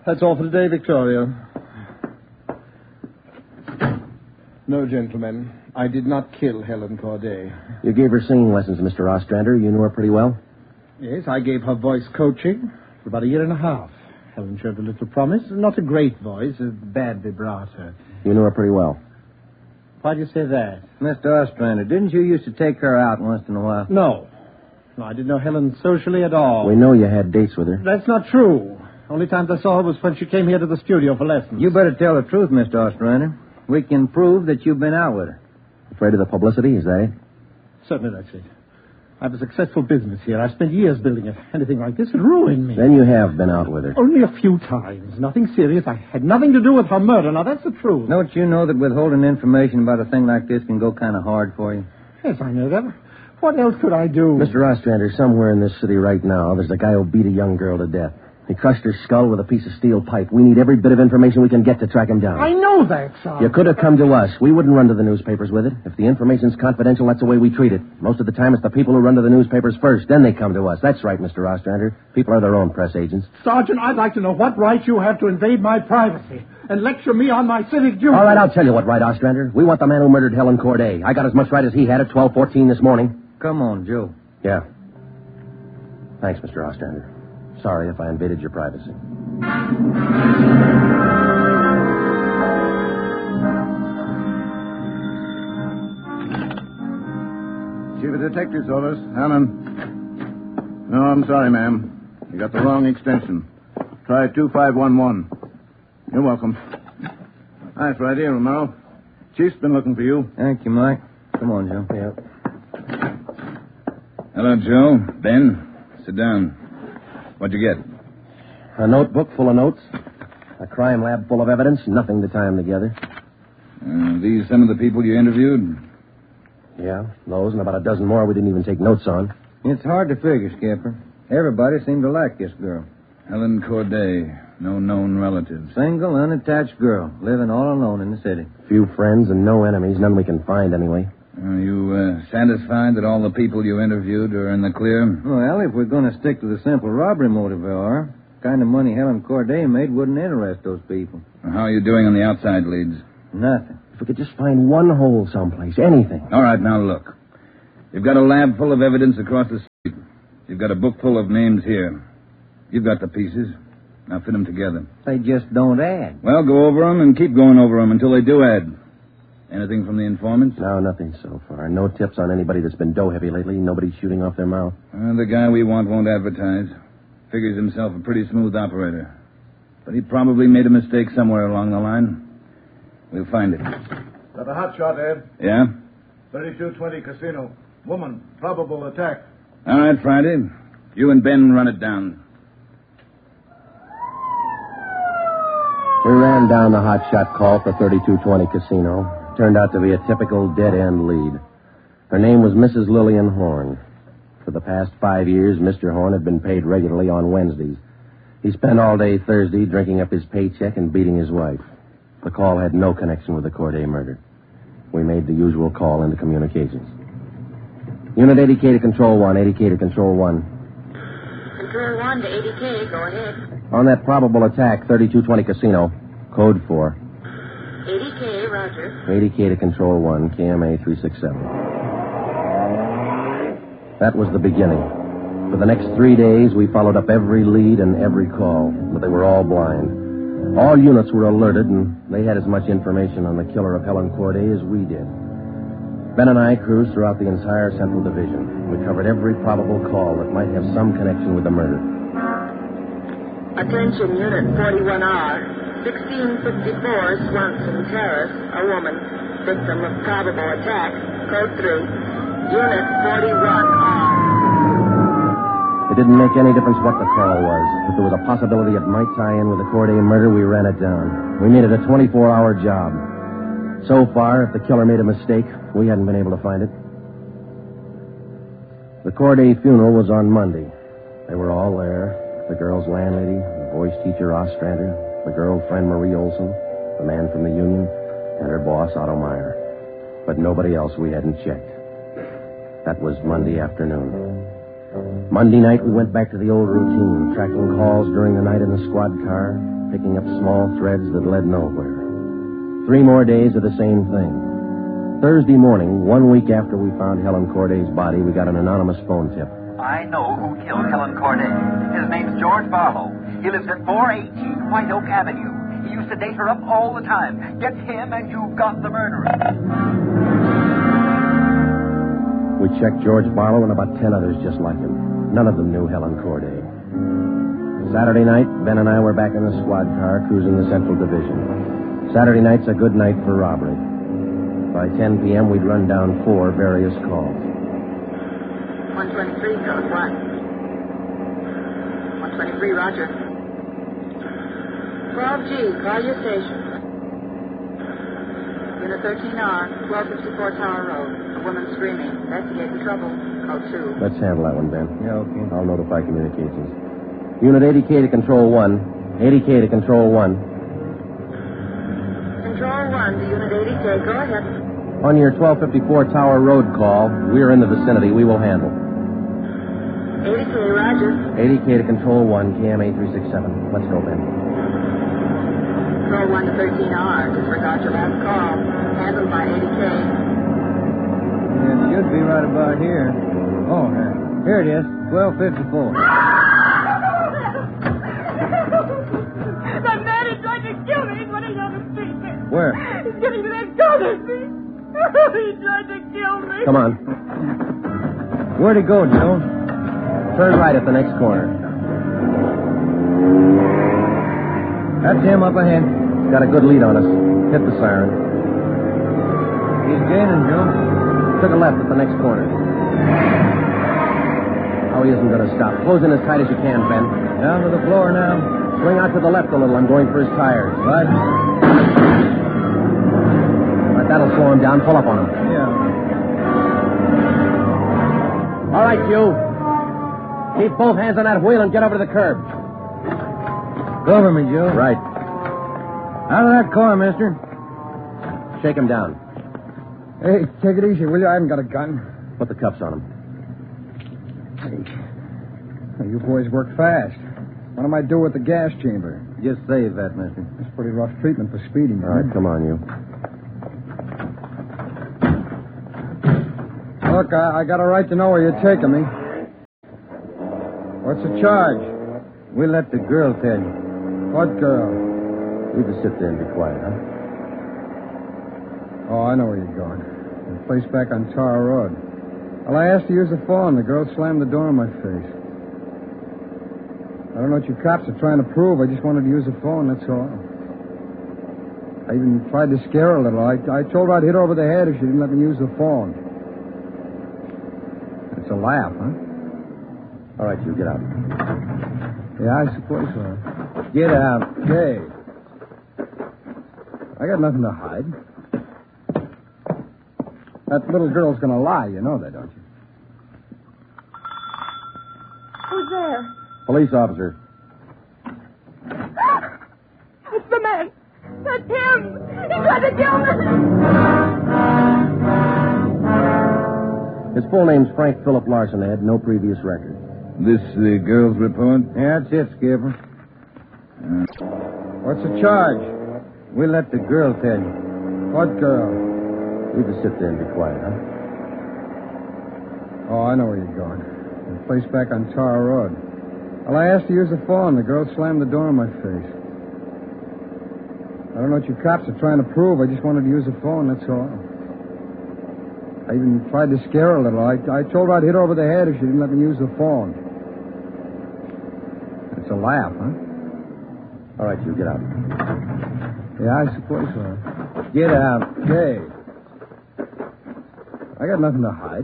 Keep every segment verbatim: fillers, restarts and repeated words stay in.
That's all for today, Victoria. No, gentlemen. I did not kill Helen Corday. You gave her singing lessons, Mister Ostrander. You knew her pretty well? Yes, I gave her voice coaching for about a year and a half. Helen showed a little promise. Not a great voice, a bad vibrato. You knew her pretty well? Why do you say that? Mister Ostrander, didn't you used to take her out once in a while? No. No, I didn't know Helen socially at all. We know you had dates with her. That's not true. Only times I saw her was when she came here to the studio for lessons. You better tell the truth, Mister Ostrander. We can prove that you've been out with her. Afraid of the publicity, is that it? Certainly that's it. I have a successful business here. I spent years building it. Anything like this would ruin me. Then you have been out with her. Only a few times. Nothing serious. I had nothing to do with her murder. Now, that's the truth. Don't you know that withholding information about a thing like this can go kind of hard for you? Yes, I know that. What else could I do? Mister Ostrander, somewhere in this city right now, there's a guy who beat a young girl to death. He crushed her skull with a piece of steel pipe. We need every bit of information we can get to track him down. I know that, sir. You could have come to us. We wouldn't run to the newspapers with it. If the information's confidential, that's the way we treat it. Most of the time, it's the people who run to the newspapers first. Then they come to us. That's right, Mister Ostrander. People are their own press agents. Sergeant, I'd like to know what right you have to invade my privacy and lecture me on my civic duty. All right, I'll tell you what right, Ostrander. We want the man who murdered Helen Corday. I got as much right as he had at twelve fourteen this morning. Come on, Joe. Yeah. Thanks, Mister Ostrander. Sorry if I invaded your privacy. Chief of Detectives Office, Hammond. No, I'm sorry, ma'am. You got the wrong extension. Try two five one one. You're welcome. Hi, Friday, Romero. Chief's been looking for you. Thank you, Mike. Come on, Joe. Yeah. Hello, Joe. Ben, sit down. What'd you get? A notebook full of notes. A crime lab full of evidence. Nothing to tie them together. Uh, these some of the people you interviewed? Yeah, those and about a dozen more we didn't even take notes on. It's hard to figure, Skipper. Everybody seemed to like this girl. Helen Corday. No known relatives. Single, unattached girl, living all alone in the city. Few friends and no enemies. None we can find, anyway. Are you uh, satisfied that all the people you interviewed are in the clear? Well, if we're going to stick to the simple robbery motive we are, the kind of money Helen Corday made wouldn't interest those people. How are you doing on the outside leads? Nothing. If we could just find one hole someplace, anything. All right, now look. You've got a lab full of evidence across the street. You've got a book full of names here. You've got the pieces. Now fit them together. They just don't add. Well, go over them and keep going over them until they do add. Anything from the informants? No, nothing so far. No tips on anybody that's been dough-heavy lately. Nobody shooting off their mouth. Uh, the guy we want won't advertise. Figures himself a pretty smooth operator. But he probably made a mistake somewhere along the line. We'll find it. Got a hot shot, Ed. Yeah? thirty-two twenty Casino. Woman. Probable attack. All right, Friday. You and Ben run it down. We ran down the hot shot call for thirty-two twenty Casino. Turned out to be a typical dead-end lead. Her name was Missus Lillian Horn. For the past five years, Mister Horn had been paid regularly on Wednesdays. He spent all day Thursday drinking up his paycheck and beating his wife. The call had no connection with the Corday murder. We made the usual call into communications. Unit eighty K to Control one, eighty K to Control one. Control one to eighty K, go ahead. On that probable attack, thirty-two twenty Casino, code four. eighty K, roger. eighty K to Control one, K M A three sixty-seven. That was the beginning. For the next three days, we followed up every lead and every call, but they were all blind. All units were alerted, and they had as much information on the killer of Helen Corday as we did. Ben and I cruised throughout the entire Central Division. We covered every probable call that might have some connection with the murder. Attention, Unit forty-one R. sixteen fifty-four Swanson Terrace, a woman, victim of probable attack, code three. Unit forty-one R. It didn't make any difference what the call was. If there was a possibility it might tie in with the Corday murder, we ran it down. We made it a twenty-four hour job. So far, if the killer made a mistake, we hadn't been able to find it. The Corday funeral was on Monday. They were all there. The girl's landlady, the voice teacher Ostrander, the girlfriend Marie Olson, the man from the union, and her boss Otto Meyer. But nobody else we hadn't checked. That was Monday afternoon. Monday night, we went back to the old routine, tracking calls during the night in the squad car, picking up small threads that led nowhere. Three more days of the same thing. Thursday morning, one week after we found Helen Corday's body, we got an anonymous phone tip. I know who killed Helen Corday. His name's George Barlow. He lives at four eighteen White Oak Avenue. He used to date her up all the time. Get him and you've got the murderer. We checked George Barlow and about ten others just like him. None of them knew Helen Corday. Saturday night, Ben and I were back in the squad car cruising the Central Division. Saturday night's a good night for robbery. By ten p.m., we'd run down four various calls. one twenty-three, code one. one twenty-three, roger. twelve G, call your station. Unit thirteen R, twelve fifty-four Tower Road. A woman screaming. Investigating trouble. Code two. Let's handle that one, Ben. Yeah, okay. I'll notify communications. Unit eighty K to Control one. eighty K to Control one. Control one to Unit eighty K. Go ahead. On your twelve fifty-four Tower Road call, we're in the vicinity. We will handle. eighty K, roger. eighty K to Control one, K M eight three six seven. Let's go, Ben. Control one to thirteen R. Disregard your last call. Handled by eighty K. Yeah, it should be right about here. Oh, uh, here it is. twelve fifty-four. That man is trying to kill me. He's running down the street. Where? He's getting to that gun at me. He tried to kill me. Come on. Where'd he go, Joe? Turn right at the next corner. That's him up ahead. He's got a good lead on us. Hit the siren. He's gaining, Joe. Took a left at the next corner. Oh, he isn't going to stop. Close in as tight as you can, Ben. Down to the floor now. Swing out to the left a little. I'm going for his tires. Right. All right, that'll slow him down. Pull up on him. Yeah. All right, you. Keep both hands on that wheel and get over to the curb. Cover me, Joe. Right. Out of that car, mister. Shake him down. Hey, take it easy, will you? I haven't got a gun. Put the cuffs on him. Hey. Well, you boys work fast. What am I do with the gas chamber? Just save that, mister. That's pretty rough treatment for speeding. All right, come on, you. Look, I, I got a right to know where you're taking me. What's the charge? We'll let the girl tell you. What girl? You just sit there and be quiet, huh? Oh, I know where you're going. The place back on Tar Road. Well, I asked to use the phone. The girl slammed the door in my face. I don't know what you cops are trying to prove. I just wanted to use the phone, that's all. I even tried to scare her a little. I, I told her I'd hit her over the head if she didn't let me use the phone. It's a laugh, huh? All right, you get out. Yeah, I suppose so. Get out. Hey. I got nothing to hide. That little girl's gonna lie. You know that, don't you? Who's there? Police officer. It's the man. That's him. He tried to kill me. His full name's Frank Philip Larson, Ed. No previous record. This the girl's report? Yeah, that's it, Skipper. Uh, What's the charge? We'll let the girl tell you. What girl? You just sit there and be quiet, huh? Oh, I know where you're going. The place back on Tar Road. Well, I asked to use the phone. The girl slammed the door in my face. I don't know what you cops are trying to prove. I just wanted to use the phone, that's all. I even tried to scare her a little. I, I told her I'd hit her over the head if she didn't let me use the phone. It's a laugh, huh? All right, you get out. Yeah, I suppose so. Get out. Hey. I got nothing to hide.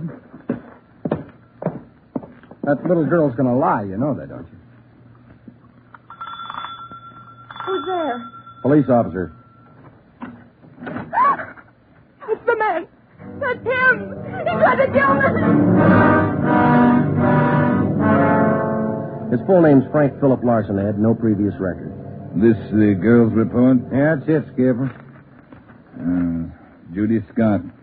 That little girl's gonna lie. You know that, don't you? Who's there? Police officer. It's the man. That's him. He tried to kill me. His full name's Frank Philip Larson, Ed. No previous record. This the girl's report? Yeah, that's it, Skipper. Uh, Judy Scott.